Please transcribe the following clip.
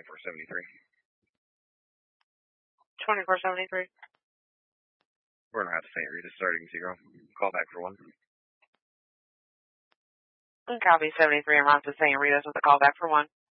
2473. 2473. We're going to have to St. Rita starting 0. Call back for 1. Copy 73 en route to St. Rita's with a call back for 1.